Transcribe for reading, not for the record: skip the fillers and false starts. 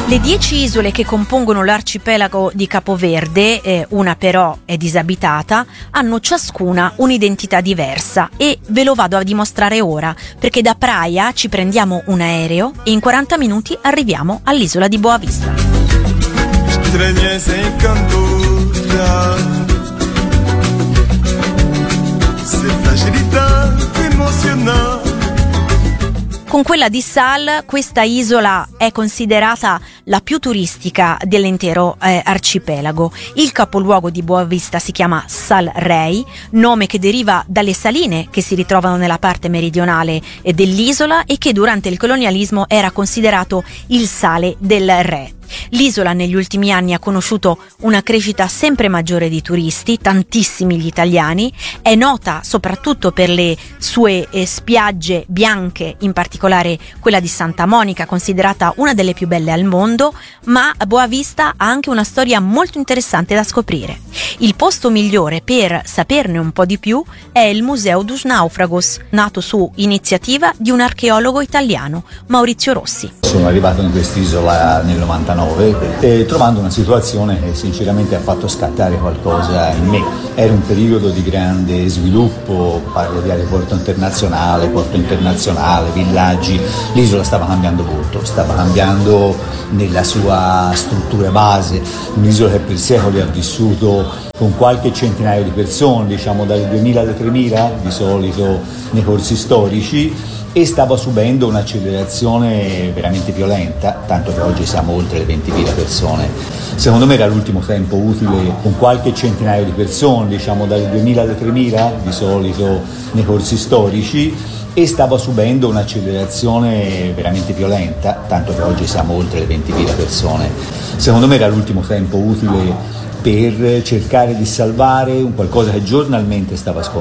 Le 10 isole che compongono l'arcipelago di Capoverde, una però è disabitata, hanno ciascuna un'identità diversa e ve lo vado a dimostrare ora, perché da Praia ci prendiamo un aereo e in 40 minuti arriviamo all'isola di Boa Vista. Con quella di Sal, questa isola è considerata la più turistica dell'intero arcipelago. Il capoluogo di Boa Vista si chiama Sal Rei, nome che deriva dalle saline che si ritrovano nella parte meridionale dell'isola e che durante il colonialismo era considerato il sale del re. L'isola negli ultimi anni ha conosciuto una crescita sempre maggiore di turisti, tantissimi gli italiani, è nota soprattutto per le sue spiagge bianche, in particolare quella di Santa Monica, considerata una delle più belle al mondo, ma Boa Vista ha anche una storia molto interessante da scoprire. Il posto migliore per saperne un po' di più è il Museo dos Náufragos, nato su iniziativa di un archeologo italiano, Maurizio Rossi. Sono arrivato in quest'isola nel 99 trovando una situazione che sinceramente ha fatto scattare qualcosa in me. Era un periodo di grande sviluppo, parlo di aeroporto internazionale, porto internazionale, villaggi. L'isola stava cambiando molto, stava cambiando nella sua struttura base. Un'isola che per secoli ha vissuto con qualche centinaio di persone, diciamo dai 2000 ai 3000 di solito nei corsi storici, e stava subendo un'accelerazione veramente violenta, tanto che oggi siamo oltre le 20.000 persone. Secondo me era l'ultimo tempo utile con qualche centinaio di persone, diciamo dai 2000 ai 3000 di solito nei corsi storici, e stava subendo un'accelerazione veramente violenta, tanto che oggi siamo oltre le 20.000 persone. Secondo me era l'ultimo tempo utile per cercare di salvare un qualcosa che giornalmente stava